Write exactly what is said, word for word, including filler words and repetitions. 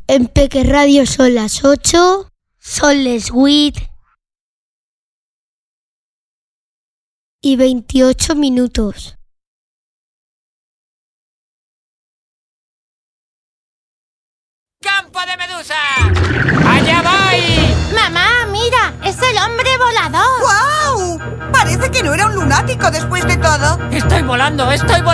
En Peque Radio son las ocho, son les huit y veintiocho minutos. ¡Campo de Medusa! ¡Allá voy! ¡Mamá, mira! ¡Es el hombre volador! ¡Guau! Parece que no era un lunático después de todo. ¡Estoy volando! ¡Estoy volando!